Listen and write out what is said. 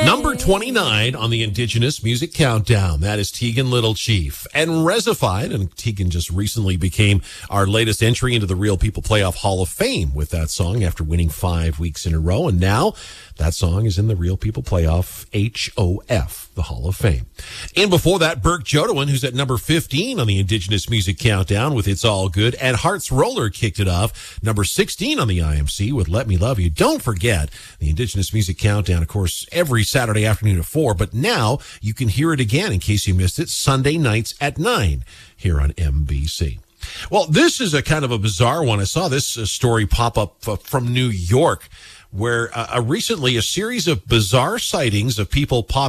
Number 29 on the Indigenous Music Countdown. That is Tegan Little Chief. And Resified, and Tegan just recently became our latest entry into the Real People Playoff Hall of Fame with that song after winning 5 weeks in a row. And now that song is in the Real People Playoff HOF, the Hall of Fame. And before that, Burke Jodoin, who's at number 15 on the Indigenous Music Countdown with It's All Good. And Hearts Roller kicked it off, number 16 on the IMC with Let Me Love You. Don't forget, the Indigenous Music Countdown, of course, every Saturday afternoon at 4. But now you can hear it again, in case you missed it, Sunday nights at 9 here on MBC. Well, this is a kind of a bizarre one. I saw this story pop up from New York, where recently a series of bizarre sightings of people